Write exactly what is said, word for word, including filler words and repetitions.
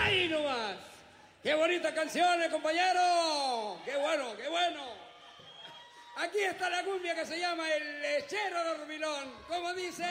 Ahí nomás. Qué bonitas canciones, compañero. Qué bueno, qué bueno. Aquí está la cumbia que se llama El Lechero Dormilón. ¿Cómo dice?